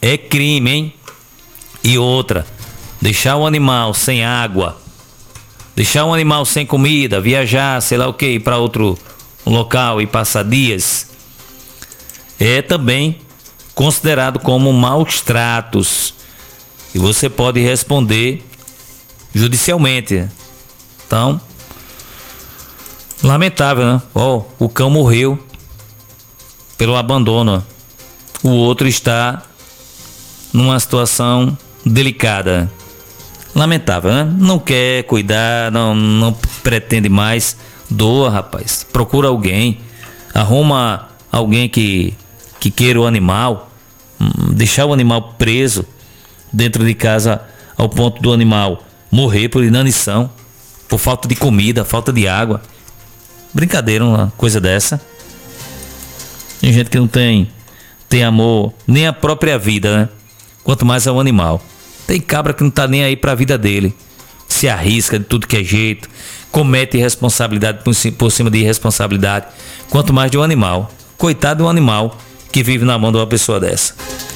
é crime, hein? E outra, deixar o animal sem água, deixar um animal sem comida, viajar, sei lá o que, para outro local e passar dias, é também considerado como maus tratos. E você pode responder judicialmente. Então, lamentável, né? O cão morreu pelo abandono. O outro está numa situação delicada. Lamentável, né? Não quer cuidar, não pretende mais. Doa, rapaz. Procura alguém. Arruma alguém que queira o animal. Deixar o animal preso dentro de casa ao ponto do animal morrer por inanição, por falta de comida, falta de água. Brincadeira, uma coisa dessa. Tem gente que não tem amor nem a própria vida, né? Quanto mais ao animal. Tem cabra que não tá nem aí pra vida dele. Se arrisca de tudo que é jeito, comete irresponsabilidade por cima de irresponsabilidade. Quanto mais de um animal. Coitado de um animal que vive na mão de uma pessoa dessa.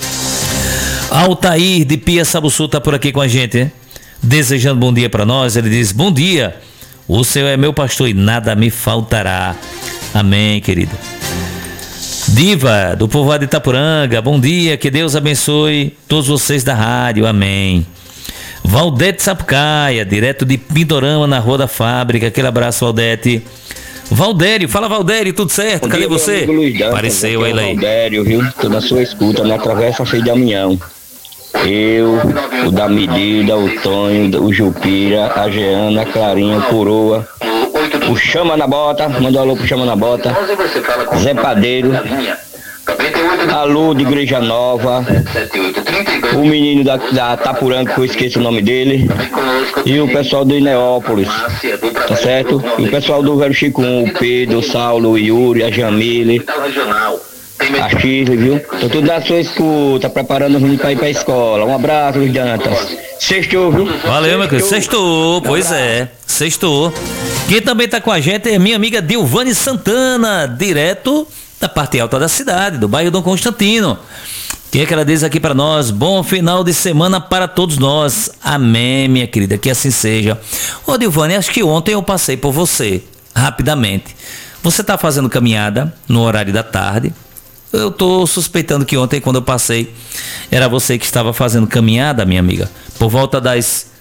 Altair de Pia Sabuçu tá por aqui com a gente, né? Desejando bom dia para nós. Ele diz: bom dia, o Senhor é meu pastor e nada me faltará. Amém, querido. Diva do povoado de Itapuranga, bom dia, que Deus abençoe todos vocês da rádio, amém. Valdete Sapucaia, direto de Pindorama, na Rua da Fábrica, aquele abraço, Valdete. Valdério, fala Valdério, tudo certo? Cadê você? Apareceu ele aí. Valdério, viu? Tô na sua escuta, na Travessa Feio de Amanhã. Eu, o da Medida, o Tonho, o Jupira, a Jeana, a Clarinha, o Coroa, o Chama na Bota, manda um alô pro Chama na Bota, Zé Padeiro, a Lu de Igreja Nova, o menino da Tapuranga, que eu esqueço o nome dele, e o pessoal do Ineópolis, tá certo? E o pessoal do Velho Chico, o Pedro, o Saulo, o Yuri, a Jamile, a Chile, viu? Tô tudo na sua escuta, preparando o menino pra ir pra escola. Um abraço, Luiz Dantas. Sextou, viu? Valeu, meu querido. Sextou, pois é. Sextou. Quem também tá com a gente é minha amiga Dilvane Santana, direto da parte alta da cidade, do bairro Dom Constantino. Que é que ela diz aqui pra nós? Bom final de semana para todos nós. Amém, minha querida, que assim seja. Ô, Dilvane, acho que ontem eu passei por você, rapidamente. Você tá fazendo caminhada no horário da tarde. Eu tô suspeitando que ontem, quando eu passei, era você que estava fazendo caminhada, minha amiga. Por volta das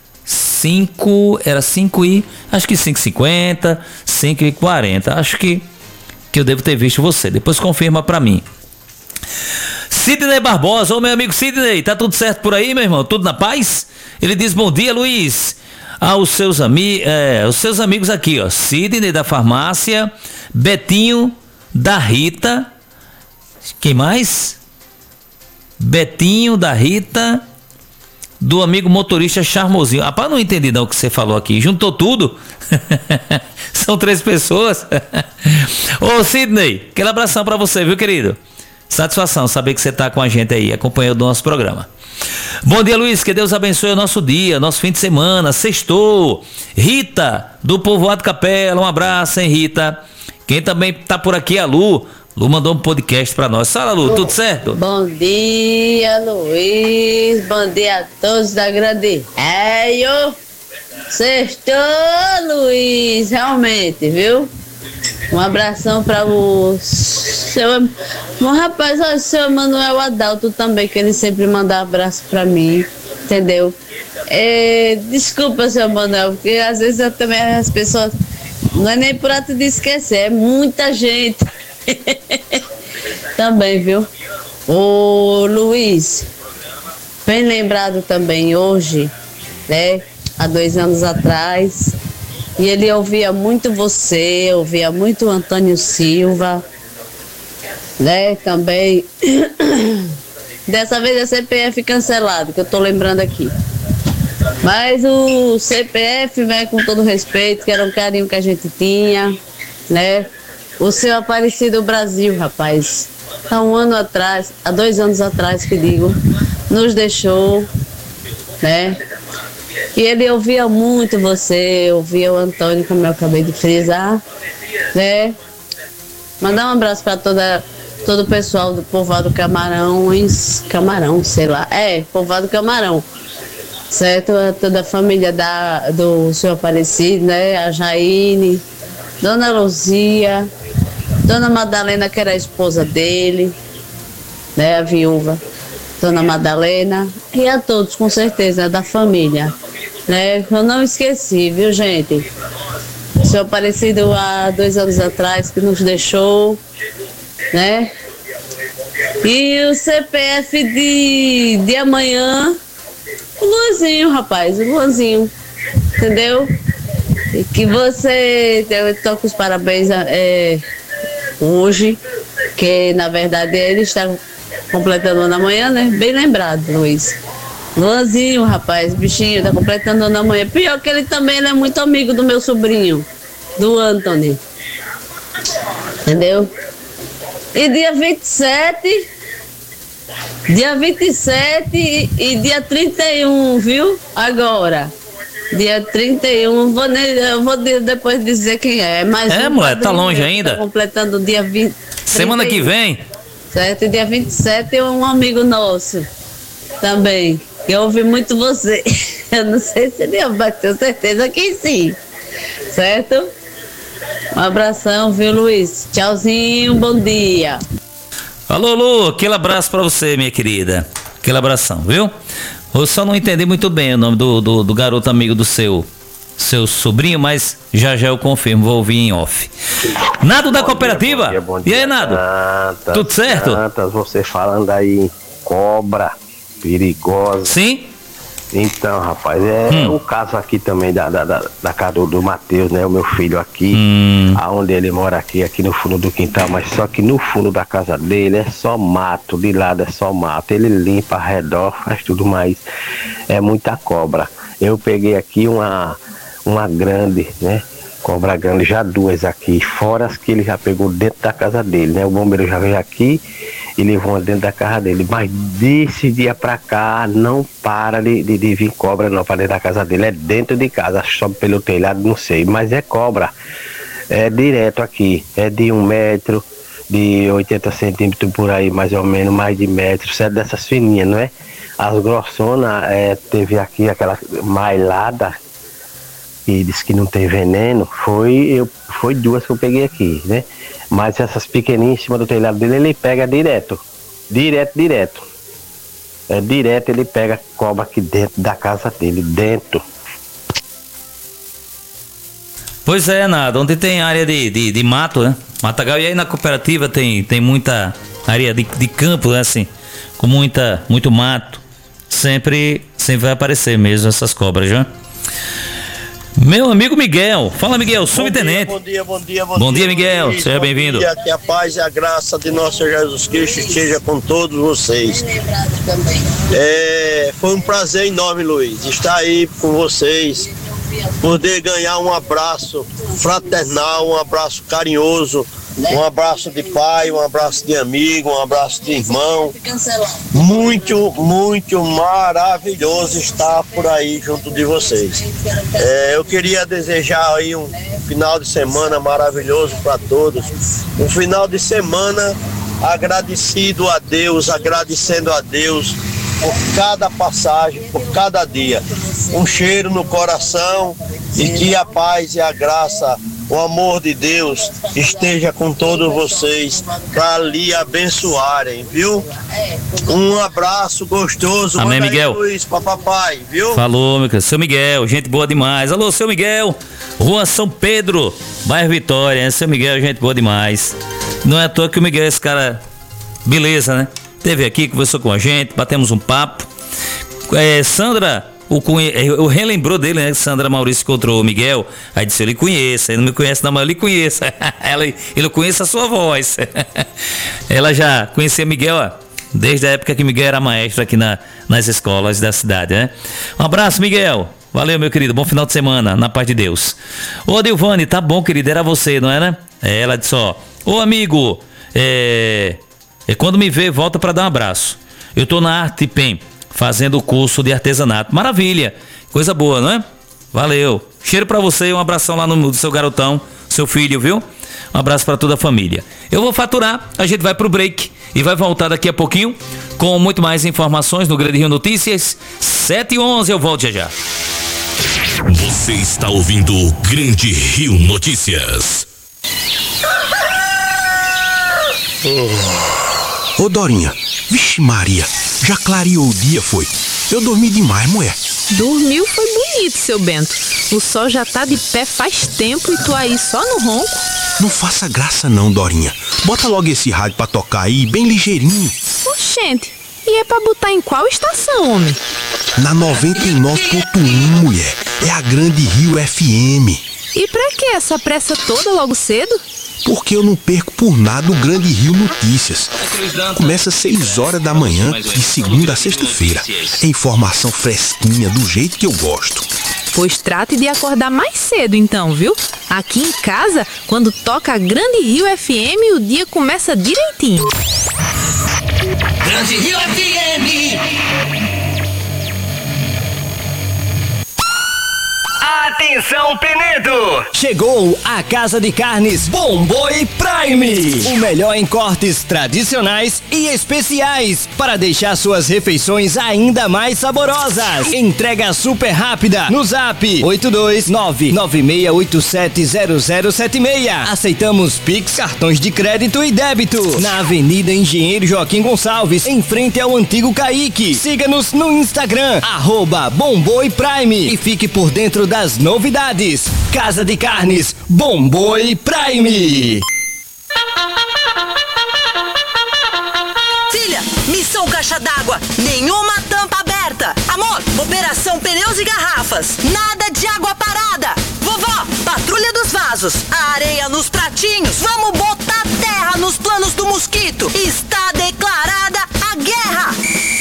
5, era 5 e... acho que 5h50, 5h40. Acho que eu devo ter visto você. Depois confirma pra mim. Sidney Barbosa, ô meu amigo Sidney, tá tudo certo por aí, meu irmão? Tudo na paz? Ele diz: bom dia, Luiz. Aos seus amigos aqui, ó. Sidney da farmácia, Betinho da Rita... Quem mais? Betinho, da Rita, do amigo motorista Charmosinho. Rapaz, não entendi não o que você falou aqui. Juntou tudo? São 3 pessoas. Ô, Sidney, aquele abração pra você, viu, querido? Satisfação saber que você tá com a gente aí, acompanhando o nosso programa. Bom dia, Luiz, que Deus abençoe o nosso dia, nosso fim de semana. Sextou. Rita, do Povoado Capela, um abraço, hein, Rita. Quem também tá por aqui é a Lu. Lu mandou um podcast pra nós. Fala, Lu, tudo certo? Bom dia, Luiz. Bom dia a todos da Grande Réio. Sextou, Luiz. Realmente, viu? Um abração pra o seu... Bom, rapaz, olha, o seu Manuel Adalto também, que ele sempre manda abraço pra mim. Entendeu? Desculpa, seu Manuel, porque às vezes eu também as pessoas... Não é nem por ato de esquecer, é muita gente. Também, viu? Ô, Luiz, bem lembrado também hoje, né? Há 2 anos atrás. E ele ouvia muito você, ouvia muito o Antônio Silva, né? Também. Dessa vez é CPF cancelado, que eu tô lembrando aqui. Mas o CPF, né, com todo respeito, que era um carinho que a gente tinha, né? O seu Aparecido Brasil, rapaz, há 1 ano atrás, há 2 anos atrás que digo, nos deixou, né? E ele ouvia muito você, ouvia o Antônio, como eu acabei de frisar, né? Mandar um abraço para todo o pessoal do Povoado Camarão, sei lá. Povoado Camarão. Certo? Toda a família do senhor Aparecido, né? A Jaine, Dona Luzia, Dona Madalena, que era a esposa dele, né? A viúva, Dona Madalena, e a todos, com certeza, da família, né? Eu não esqueci, viu, gente? O senhor Aparecido há 2 anos atrás, que nos deixou, né? E o CPF de amanhã, o Luanzinho, rapaz, o Luanzinho, entendeu? E que você, eu tô com os parabéns hoje, que na verdade ele está completando na manhã, né? Bem lembrado, Luiz. Luanzinho, rapaz, bichinho, tá completando na manhã. Pior que ele também, ele é muito amigo do meu sobrinho, do Anthony. Entendeu? E dia 27 e dia 31, viu? Agora. Dia 31, eu vou depois dizer quem é. Mas mulher, tá longe ainda? Tá completando dia 20. Semana 31. Que vem? Certo, e dia 27 é um amigo nosso também. Eu ouvi muito você. Eu não sei se ele vai ter certeza que sim. Certo? Um abração, viu, Luiz? Tchauzinho, bom dia. Alô, Lu, aquele abraço pra você, minha querida. Aquele abração, viu? Eu só não entendi muito bem o nome do garoto amigo do seu sobrinho, mas já eu confirmo, vou ouvir em off. Nado da Cooperativa? Bom dia. E aí, Nado? Tudo certo? Você falando aí em cobra perigosa. Sim? Então, rapaz, o caso aqui também da casa do Matheus, né? O meu filho aqui, aonde ele mora aqui no fundo do quintal, mas só que no fundo da casa dele é só mato, de lado é só mato. Ele limpa ao redor, faz tudo, mas é muita cobra. Eu peguei aqui uma grande, né? Cobra grande, já 2 aqui, fora as que ele já pegou dentro da casa dele, né? O bombeiro já veio aqui e levou uma dentro da casa dele, mas desse dia pra cá não para de vir cobra não, para dentro da casa dele, é dentro de casa, sobe pelo telhado, não sei, mas é cobra, é direto aqui, é de 1 metro, de 80 centímetros por aí, mais ou menos, mais de metro, é dessas fininhas, não é? As grossonas, teve aqui aquela mailada, e disse que não tem veneno, foi 2 que eu peguei aqui, né? Mas essas pequenininhas em cima do telhado dele, ele pega direto. É direto, ele pega cobra aqui dentro da casa dele, dentro. Pois é, Nado, onde tem área de mato, né? Matagal, e aí na cooperativa tem muita área de campo, né, assim, com muito mato. Sempre vai aparecer mesmo essas cobras, já. Meu amigo Miguel, fala Miguel, subtenente. Bom dia. Bom dia, Miguel, seja bem-vindo. Que a paz e a graça de nosso Senhor Jesus Cristo esteja com todos vocês. Foi um prazer enorme, Luiz, estar aí com vocês, poder ganhar um abraço fraternal, um abraço carinhoso, um abraço de pai, um abraço de amigo, um abraço de irmão. Muito maravilhoso estar por aí junto de vocês. Eu queria desejar aí um final de semana maravilhoso para todos. Um final de semana agradecendo a Deus por cada passagem, por cada dia. Um cheiro no coração e que a paz e a graça, o amor de Deus esteja com todos vocês para lhe abençoarem, viu? Um abraço gostoso. Amém, Miguel. Luiz, papai, viu? Falou, meu querido. Seu Miguel, gente boa demais. Alô, seu Miguel, Rua São Pedro, bairro Vitória, hein? Seu Miguel, gente boa demais. Não é à toa que o Miguel é esse cara, beleza, né? Esteve aqui, conversou com a gente, batemos um papo. Sandra, eu relembrou dele, né? Sandra Maurício encontrou o Miguel, aí disse, eu lhe conheço, ele não me conhece não, mas eu lhe conheço. Ele conhece a sua voz. Ela já conhecia Miguel, ó, desde a época que Miguel era maestro aqui nas escolas da cidade, né? Um abraço, Miguel. Valeu, meu querido, bom final de semana, na paz de Deus. Ô, Dilvane, tá bom, querido, era você, não era? Ela disse, ó, ô amigo, quando me vê, volta para dar um abraço. Eu tô na Arte Pen, fazendo o curso de artesanato. Maravilha, coisa boa, não é? Valeu. Cheiro para você, um abração lá no seu garotão, seu filho, viu? Um abraço para toda a família. Eu vou faturar, a gente vai pro break e vai voltar daqui a pouquinho com muito mais informações no Grande Rio Notícias. 7h11, eu volto já. Você está ouvindo o Grande Rio Notícias. Ô Dorinha, vixe Maria, já clareou o dia, foi? Eu dormi demais, mulher. Dormiu foi bonito, seu Bento. O sol já tá de pé faz tempo e tu aí só no ronco. Não faça graça não, Dorinha. Bota logo esse rádio pra tocar aí, bem ligeirinho. Oxente, e é pra botar em qual estação, homem? Na 99.1, mulher. É a Grande Rio FM. E pra que essa pressa toda logo cedo? Porque eu não perco por nada o Grande Rio Notícias. Começa às 6 horas da manhã, de segunda a sexta-feira. É informação fresquinha, do jeito que eu gosto. Pois trate de acordar mais cedo então, viu? Aqui em casa, quando toca a Grande Rio FM, o dia começa direitinho. Grande Rio FM. Atenção, Penedo! Chegou a Casa de Carnes Bomboi Prime! O melhor em cortes tradicionais e especiais para deixar suas refeições ainda mais saborosas. Entrega super rápida no Zap 829-9687-0076. Aceitamos Pix, cartões de crédito e débito. Na Avenida Engenheiro Joaquim Gonçalves, em frente ao antigo Caique. Siga-nos no Instagram, @Bomboi Prime, e fique por dentro das novidades. Casa de Carnes Bomboi Prime. Filha, missão caixa d'água, nenhuma tampa aberta. Amor, operação pneus e garrafas, nada de água parada. Vovó, patrulha dos vasos, a areia nos pratinhos, vamos botar terra nos planos do mosquito. Está declarada a guerra.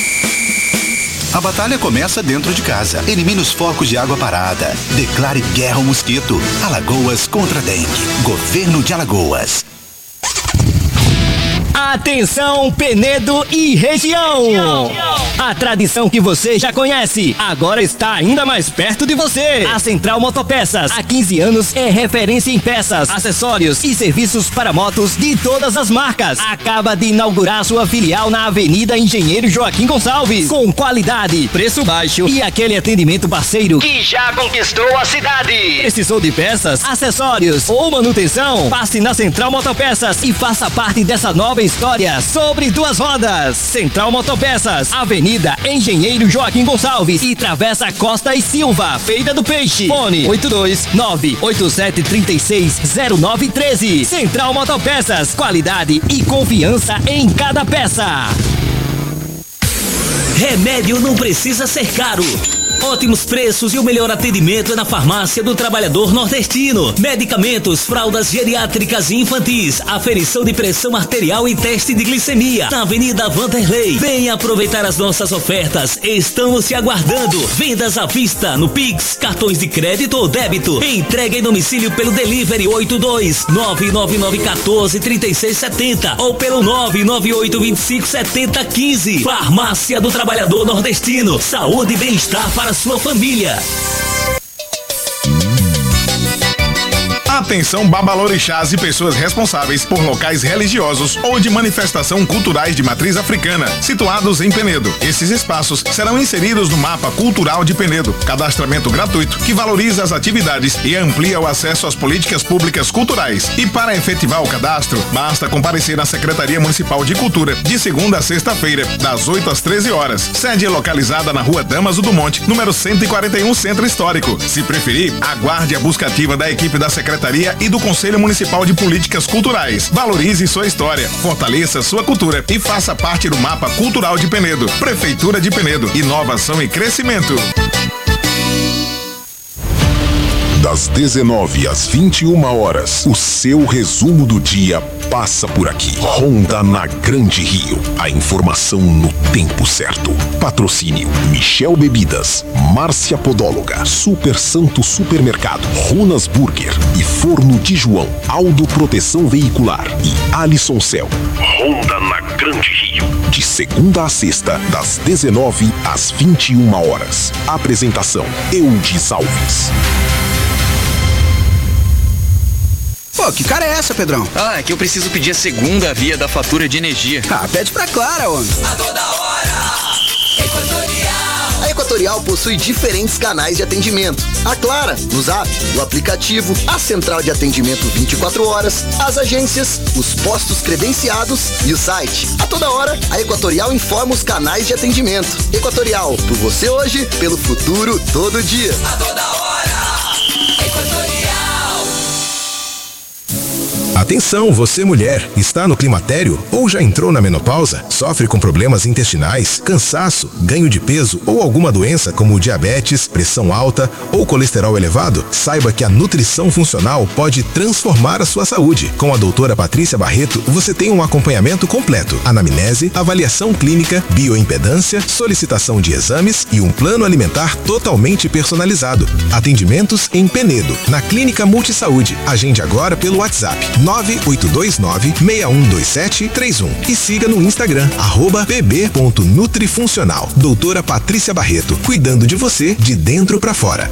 A batalha começa dentro de casa. Elimine os focos de água parada. Declare guerra ao mosquito. Alagoas contra a dengue. Governo de Alagoas. Atenção, Penedo e região! A tradição que você já conhece, agora está ainda mais perto de você. A Central Motopeças, há 15 anos, é referência em peças, acessórios e serviços para motos de todas as marcas. Acaba de inaugurar sua filial na Avenida Engenheiro Joaquim Gonçalves, com qualidade, preço baixo e aquele atendimento parceiro que já conquistou a cidade. Precisou de peças, acessórios ou manutenção? Passe na Central Motopeças e faça parte dessa nova história sobre duas rodas. Central Motopeças, Avenida Engenheiro Joaquim Gonçalves e Travessa Costa e Silva, Feira do Peixe. Fone 82987360913. Central Motopeças, qualidade e confiança em cada peça. Remédio não precisa ser caro. Ótimos preços e o melhor atendimento é na Farmácia do Trabalhador Nordestino. Medicamentos, fraldas geriátricas e infantis, aferição de pressão arterial e teste de glicemia. Na Avenida Vanderlei. Venha aproveitar as nossas ofertas. Estamos te aguardando. Vendas à vista no Pix, cartões de crédito ou débito. Entrega em domicílio pelo Delivery 82-99914-3670 ou pelo 998257015. Farmácia do Trabalhador Nordestino. Saúde e bem-estar para a sua família. Atenção, babalorixás e pessoas responsáveis por locais religiosos ou de manifestação culturais de matriz africana, situados em Penedo. Esses espaços serão inseridos no mapa cultural de Penedo. Cadastramento gratuito que valoriza as atividades e amplia o acesso às políticas públicas culturais. E para efetivar o cadastro, basta comparecer na Secretaria Municipal de Cultura de segunda a sexta-feira, das 8 às 13 horas. Sede localizada na Rua Damaso do Monte, número 141, Centro Histórico. Se preferir, aguarde a busca ativa da equipe da Secretaria e do Conselho Municipal de Políticas Culturais. Valorize sua história, fortaleça sua cultura e faça parte do mapa cultural de Penedo. Prefeitura de Penedo, inovação e crescimento. Das 19 às 21 horas, o seu resumo do dia passa por aqui. Ronda na Grande Rio. A informação no tempo certo. Patrocínio: Michel Bebidas, Márcia Podóloga, Super Santo Supermercado, Runas Burger e Forno de João, Aldo Proteção Veicular e Alisson Cel. Ronda na Grande Rio. De segunda a sexta, das 19 às 21 horas. Apresentação: Eudes Alves. Pô, que cara é essa, Pedrão? É que eu preciso pedir a segunda via da fatura de energia. Pede pra Clara, homem. A toda hora, Equatorial. A Equatorial possui diferentes canais de atendimento. A Clara, no Zap, o aplicativo, a central de atendimento 24 horas, as agências, os postos credenciados e o site. A toda hora, a Equatorial informa os canais de atendimento. Equatorial, por você hoje, pelo futuro todo dia. A toda hora, Equatorial. Atenção, você mulher, está no climatério ou já entrou na menopausa? Sofre com problemas intestinais, cansaço, ganho de peso ou alguma doença como diabetes, pressão alta ou colesterol elevado? Saiba que a nutrição funcional pode transformar a sua saúde. Com a doutora Patrícia Barreto, você tem um acompanhamento completo: anamnese, avaliação clínica, bioimpedância, solicitação de exames e um plano alimentar totalmente personalizado. Atendimentos em Penedo, na Clínica Multisaúde. Agende agora pelo WhatsApp 9829-612731 e siga no Instagram @pb.nutrifuncional. Doutora Patrícia Barreto, cuidando de você de dentro pra fora.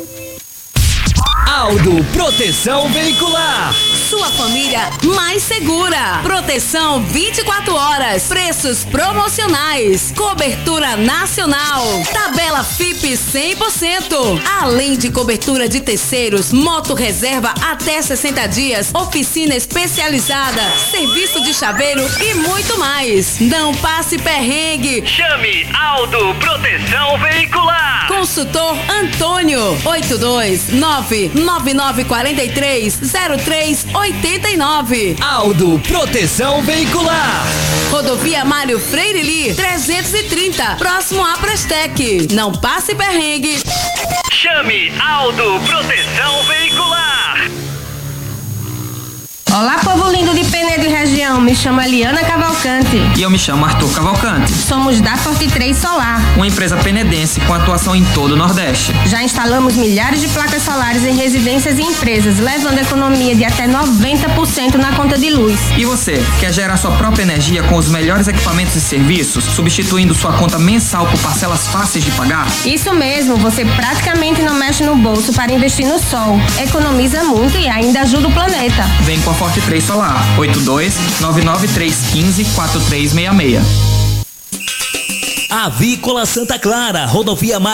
Aldo Proteção Veicular. Sua família mais segura. Proteção 24 horas. Preços promocionais. Cobertura nacional. Tabela FIP 100%. Além de cobertura de terceiros, moto reserva até 60 dias, oficina especializada, serviço de chaveiro e muito mais. Não passe perrengue. Chame Aldo Proteção Veicular. Consultor Antônio 829-9943-0389. Aldo Proteção Veicular. Rodovia Mário Freire Lee 330, próximo à Prestec. Não passe perrengue. Chame Aldo Proteção Veicular. Olá, povo lindo de Penedo e região. Me chamo Eliana Cavalcante. E eu me chamo Arthur Cavalcante. Somos da Forte 3 Solar, uma empresa penedense com atuação em todo o Nordeste. Já instalamos milhares de placas solares em residências e empresas, levando economia de até 90% na conta de luz. E você, quer gerar sua própria energia com os melhores equipamentos e serviços, substituindo sua conta mensal por parcelas fáceis de pagar? Isso mesmo, você praticamente não mexe no bolso para investir no sol. Economiza muito e ainda ajuda o planeta. Vem com a Forte 3 Solar, 82-99315-4366. Avícola Santa Clara, Rodovia